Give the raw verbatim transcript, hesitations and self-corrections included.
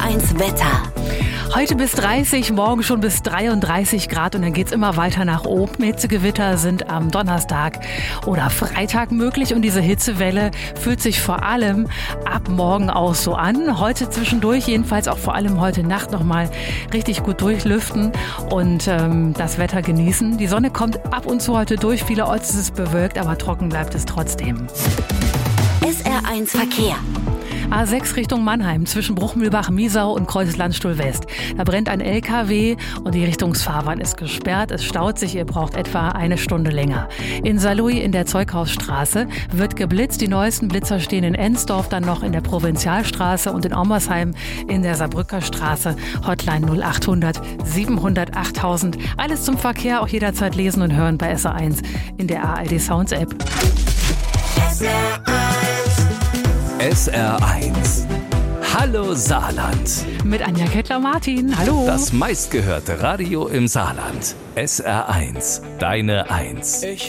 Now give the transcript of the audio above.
eins Wetter. Heute bis dreißig, morgen schon bis dreiunddreißig Grad und dann geht's immer weiter nach oben. Hitzegewitter sind am Donnerstag oder Freitag möglich und diese Hitzewelle fühlt sich vor allem ab morgen aus so an. Heute zwischendurch, jedenfalls auch vor allem heute Nacht nochmal richtig gut durchlüften und ähm, das Wetter genießen. Die Sonne kommt ab und zu heute durch, vielerorts ist es bewölkt, aber trocken bleibt es trotzdem. S R eins Verkehr. A sechs Richtung Mannheim zwischen Bruchmühlbach-Miesau und Kreuz-Landstuhl-West. Da brennt ein L K W und die Richtungsfahrbahn ist gesperrt. Es staut sich, ihr braucht etwa eine Stunde länger. In Saarlouis in der Zeughausstraße wird geblitzt. Die neuesten Blitzer stehen in Ensdorf, dann noch in der Provinzialstraße und in Ommersheim in der Saarbrücker Straße. Hotline null achthundert siebenhundert achttausend. Alles zum Verkehr, auch jederzeit lesen und hören bei S R eins in der A R D Sounds App. S R eins. S R eins. Hallo Saarland. Mit Anja Kettler-Martin. Hallo. Das meistgehörte Radio im Saarland. S R eins. Deine Eins. Ich